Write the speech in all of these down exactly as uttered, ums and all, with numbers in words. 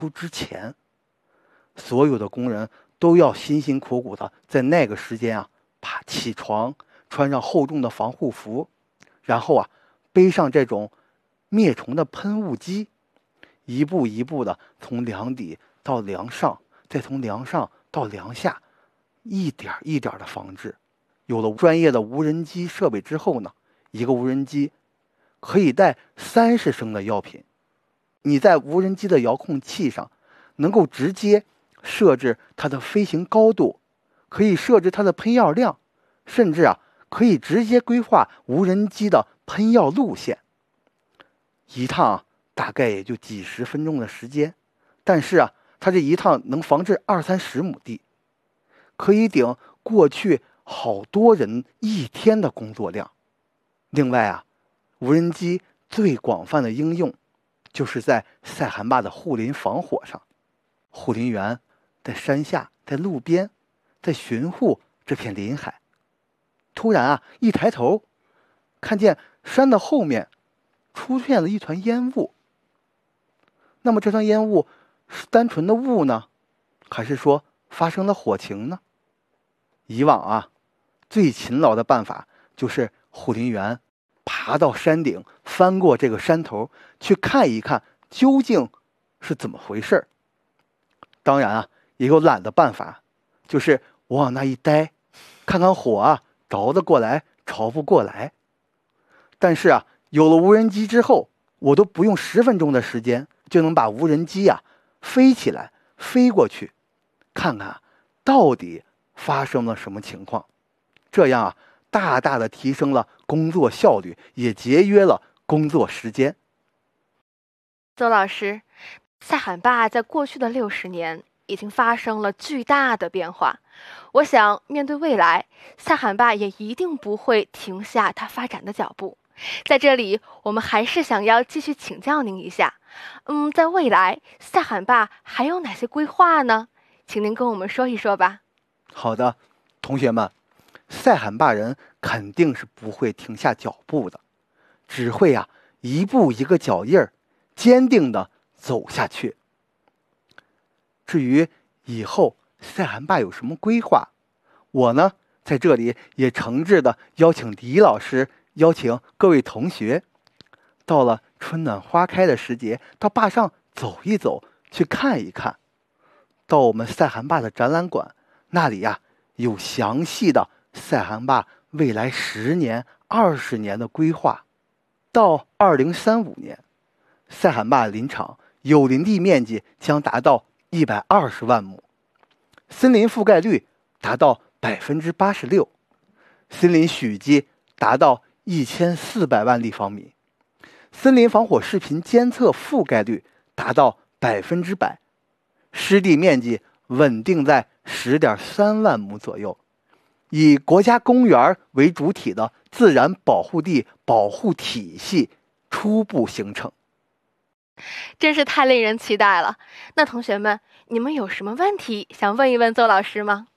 出之前，所有的工人都要辛辛苦苦的在那个时间啊，爬起床，穿上厚重的防护服，然后啊，背上这种灭虫的喷雾机，一步一步的从梁底到梁上，再从梁上到梁下，一点一点的防治。有了专业的无人机设备之后呢，一个无人机可以带三十升的药品。你在无人机的遥控器上能够直接设置它的飞行高度，可以设置它的喷药量，甚至啊可以直接规划无人机的喷药路线。一趟啊大概也就几十分钟的时间，但是啊它这一趟能防治二三十亩地，可以顶过去好多人一天的工作量。另外啊，无人机最广泛的应用就是在塞罕坝的护林防火上。护林员在山下，在路边，在巡护这片林海。突然啊，一抬头，看见山的后面出现了一团烟雾。那么这团烟雾是单纯的雾呢，还是说发生了火情呢？以往啊，最勤劳的办法就是护林员爬到山顶，翻过这个山头，去看一看究竟是怎么回事。当然啊，也有懒的办法，就是我往那一待，看看火啊着得过来，着不过来。但是啊，有了无人机之后，我都不用十分钟的时间，就能把无人机啊飞起来，飞过去，看看到底发生了什么情况。这样啊，大大的提升了工作效率，也节约了工作时间。 邹老师，塞罕坝在过去的六十年已经发生了巨大的变化。我想，面对未来，塞罕坝也一定不会停下它发展的脚步。在这里，我们还是想要继续请教您一下，嗯，在未来，塞罕坝还有哪些规划呢？请您跟我们说一说吧。 好的，同学们，塞罕坝人肯定是不会停下脚步的，只会啊一步一个脚印儿，坚定的走下去。至于以后塞罕坝有什么规划，我呢在这里也诚挚的邀请李老师，邀请各位同学，到了春暖花开的时节，到坝上走一走，去看一看。到我们塞罕坝的展览馆，那里呀、啊、有详细的塞罕坝未来十年、二十年的规划。到二零三五年，塞罕坝林场有林地面积将达到一百二十万亩，森林覆盖率达到百分之八十六，森林许积达到一千四百万立方米，森林防火视频监测覆盖率达到百分之百，湿地面积稳定在十点三万亩左右，以国家公园为主体的自然保护地保护体系初步形成。 真是太令人期待了。那同学们，你们有什么问题想问一问邹老师吗？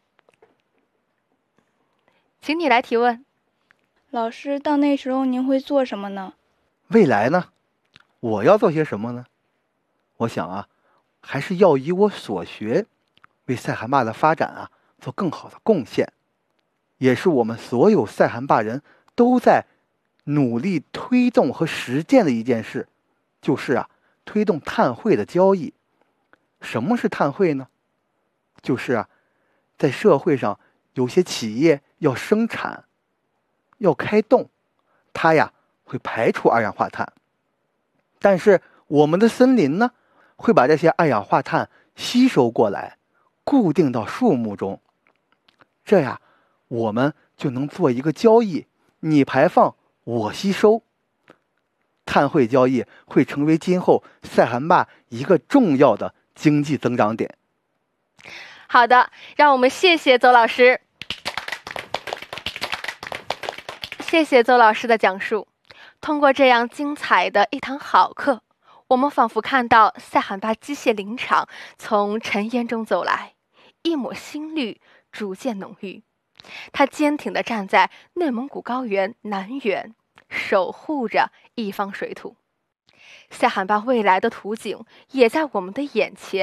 请你来提问。 老师，到那时候您会做什么呢？ 未来呢？我要做些什么呢？我想啊，还是要以我所学，为塞罕坝的发展啊做更好的贡献，也是我们所有塞罕坝人都在努力推动和实践的一件事，就是啊，推动碳汇的交易。什么是碳汇呢？就是啊，在社会上有些企业要生产，要开动，它呀会排出二氧化碳，但是我们的森林呢，会把这些二氧化碳吸收过来，固定到树木中。这样，我们就能做一个交易，你排放，我吸收。碳汇交易会成为今后塞罕坝一个重要的经济增长点。 好的，让我们谢谢邹老师。谢谢邹老师的讲述。通过这样精彩的一堂好课，我们仿佛看到塞罕坝机械林场从尘烟中走来，一抹新绿逐渐浓郁。它坚挺地站在内蒙古高原南缘，守护着一方水土。 塞罕坝未来的图景也在我们的眼前。